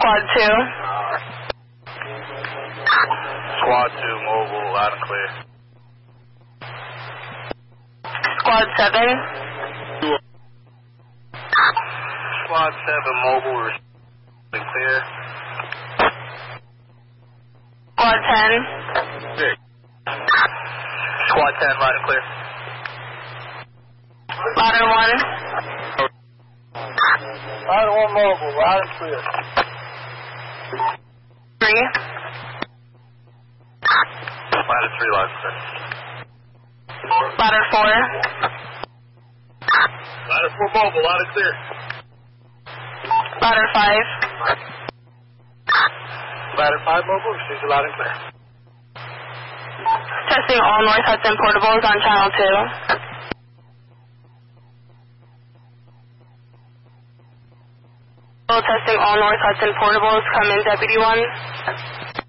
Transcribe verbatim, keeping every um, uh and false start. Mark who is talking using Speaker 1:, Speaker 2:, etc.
Speaker 1: Squad two.
Speaker 2: Squad two, mobile, loud and clear.
Speaker 1: Squad seven.
Speaker 2: Squad seven, mobile, loud and clear.
Speaker 1: Squad ten.
Speaker 2: Six. Squad ten, loud and clear.
Speaker 1: Ladder one.
Speaker 2: Ladder one, mobile, loud and clear.
Speaker 1: Three.
Speaker 2: Ladder three, loud and clear.
Speaker 1: Ladder four.
Speaker 2: Ladder four, mobile, loud and clear.
Speaker 1: Ladder five.
Speaker 2: Ladder five, mobile, receives you loud and clear.
Speaker 1: Testing all North Hudson portables on channel two. Testing all North Hudson portables, come in Deputy one.